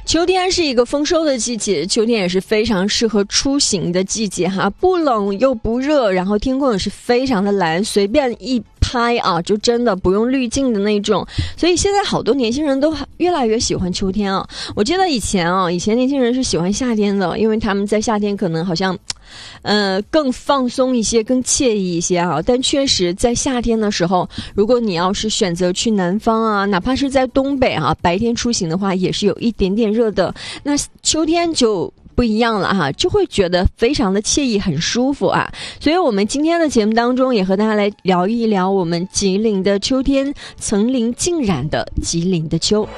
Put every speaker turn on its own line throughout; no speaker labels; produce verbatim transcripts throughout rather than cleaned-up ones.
秋天是一个丰收的季节，秋天也是非常适合出行的季节哈，不冷又不热，然后天空也是非常的蓝，随便一拍啊，就真的不用滤镜的那种。所以现在好多年轻人都越来越喜欢秋天啊。我记得以前啊，以前年轻人是喜欢夏天的，因为他们在夏天可能好像呃，更放松一些，更惬意一些啊。但确实在夏天的时候，如果你要是选择去南方啊，哪怕是在东北啊，白天出行的话也是有一点点热的。那秋天就不一样了哈，就会觉得非常的惬意，很舒服啊。所以我们今天的节目当中也和大家来聊一聊我们吉林的秋天，层林尽染的吉林的秋。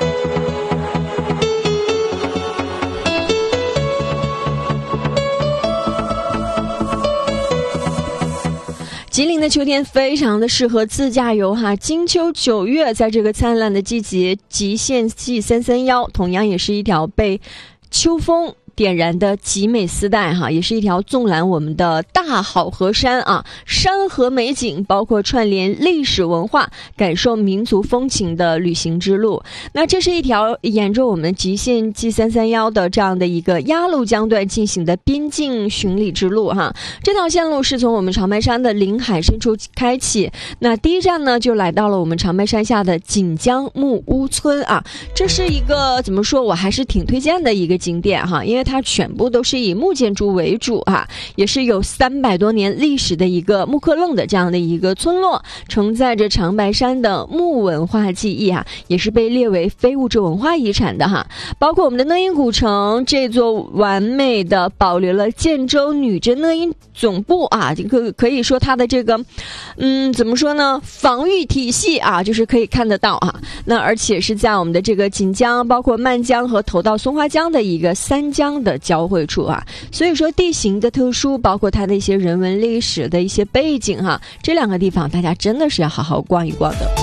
吉林的秋天非常的适合自驾游哈，金秋九月，在这个灿烂的季节，极限 G 三三一同样也是一条被秋风点燃的极美丝带哈，也是一条纵览我们的大好河山啊，山河美景，包括串联历史文化，感受民族风情的旅行之路。那这是一条沿着我们极限 G 三三一的这样的一个鸭绿江段进行的边境巡礼之路哈。这条线路是从我们长白山的临海深处开启，那第一站呢就来到了我们长白山下的锦江木屋村啊，这是一个怎么说，我还是挺推荐的一个景点哈，因为它全部都是以木建筑为主啊，也是有三百多年历史的一个木刻楞的这样的一个村落，承载着长白山的木文化记忆啊，也是被列为非物质文化遗产的哈。包括我们的讷阴古城，这座完美的保留了建州女真讷阴总部啊，这个可以说它的这个嗯怎么说呢，防御体系啊，就是可以看得到啊。那而且是在我们的这个锦江，包括漫江和头道松花江的一个三江的交汇处啊，所以说地形的特殊，包括它的一些人文历史的一些背景哈，这两个地方大家真的是要好好逛一逛的。